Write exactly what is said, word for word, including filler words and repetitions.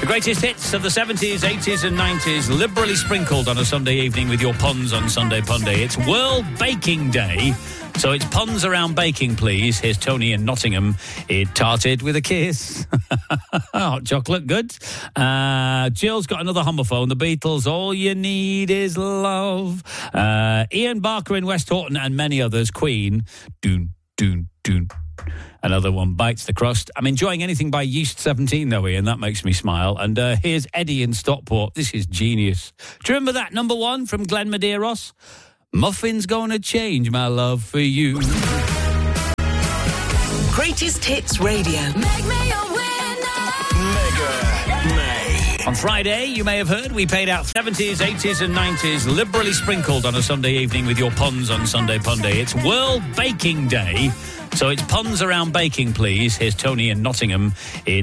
greatest hits of the seventies, eighties and nineties, liberally sprinkled on a Sunday evening with your puns on Sunday Punday. It's World Baking Day, so it's puns around baking, please. Here's Tony in Nottingham. It tarted with a kiss. Hot chocolate, good. Uh, Jill's got another homophone. The Beatles, all you need is love. Uh, Ian Barker in West Horton and many others. Queen, doon, doon, doon. Another one bites the crust. I'm enjoying anything by Yeast seventeen, though, Ian. That makes me smile. And uh, here's Eddie in Stockport. This is genius. Do you remember that number one from Glenn Medeiros? Muffin's gonna change my love for you. Greatest Hits Radio. Make me a winner. Mega May. On Friday, you may have heard, we paid out seventies, eighties and nineties, liberally sprinkled on a Sunday evening with your puns on Sunday Punday. It's World Baking Day, so it's puns around baking, please. Here's Tony in Nottingham. It